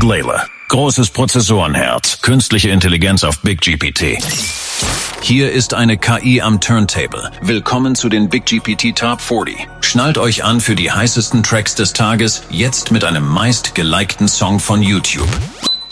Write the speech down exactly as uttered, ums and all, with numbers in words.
Layla. Großes Prozessorenherz, künstliche Intelligenz auf Big G P T. Hier ist eine K I am Turntable. Willkommen zu den Big G P T Top vierzig. Schnallt euch an für die heißesten Tracks des Tages, jetzt mit einem meist gelikten Song von YouTube.